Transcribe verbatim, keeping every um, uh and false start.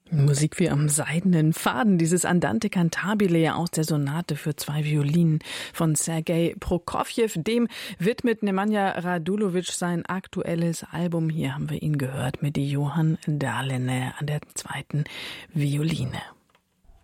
Musik wie am seidenen Faden, dieses Andante cantabile aus der Sonate für zwei Violinen von Sergei Prokofjew. Dem widmet Nemanja Radulovic sein aktuelles Album. Hier haben wir ihn gehört mit Johann Dahlene an der zweiten Violine.